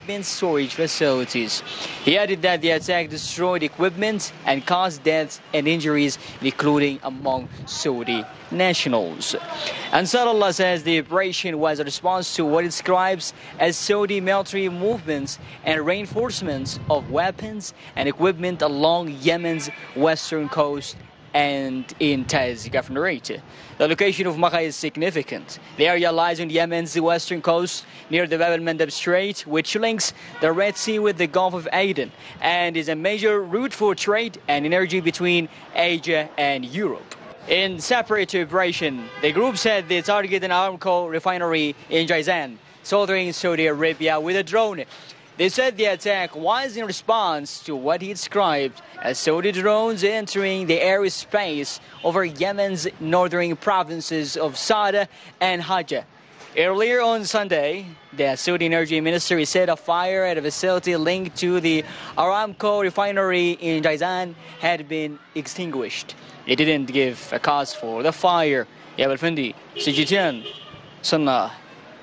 storage facilities. He added that the attack destroyed equipment and caused deaths and injuries, including among Saudi nationals. Ansarullah says the operation was a response to what it describes as Saudi military movements and reinforcements of weapons and equipment along Yemen's western coast and in Taiz Governorate. The location of Makkah is significant. The area lies on Yemen's western coast near the Bab al-Mandab Strait, which links the Red Sea with the Gulf of Aden and is a major route for trade and energy between Asia and Europe. In separate operation, the group said they targeted an Aramco refinery in Jizan, southern Saudi Arabia, with a drone. They said the attack was in response to what he described as Saudi drones entering the airspace over Yemen's northern provinces of Sada and Hajj. Earlier on Sunday, the Saudi Energy Ministry said a fire at a facility linked to the Aramco refinery in Jizan had been extinguished. It didn't give a cause for the fire. Yabal Fendi, CGTN, Sunnah.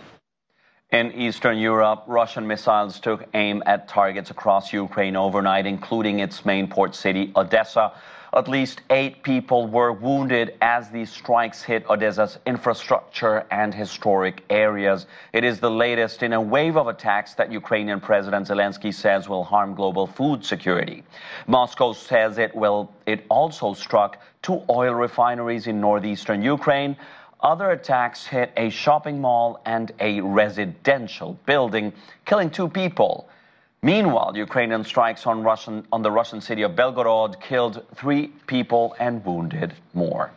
In Eastern Europe, Russian missiles took aim at targets across Ukraine overnight, including its main port city, Odessa. At least 8 people were wounded as these strikes hit Odessa's infrastructure and historic areas. It is the latest in a wave of attacks that Ukrainian President Zelensky says will harm global food security. Moscow says it also struck 2 oil refineries in northeastern Ukraine. Other attacks hit a shopping mall and a residential building, killing 2 people. Meanwhile, Ukrainian strikes on the Russian city of Belgorod killed 3 people and wounded more.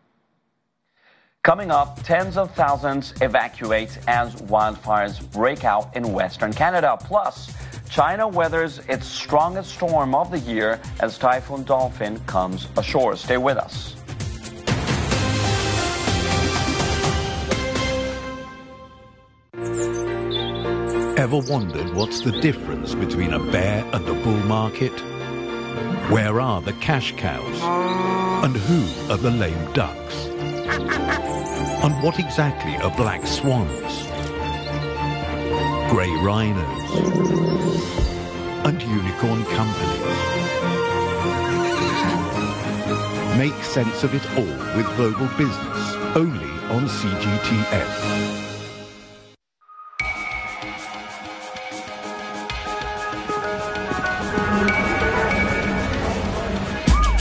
Coming up, tens of thousands evacuate as wildfires break out in Western Canada. Plus, China weathers its strongest storm of the year as Typhoon Dolphin comes ashore. Stay with us. Ever wondered what's the difference between a bear and a bull market? Where are the cash cows? And who are the lame ducks? And what exactly are black swans? Grey rhinos? And unicorn companies? Make sense of it all with Global Business, only on CGTN.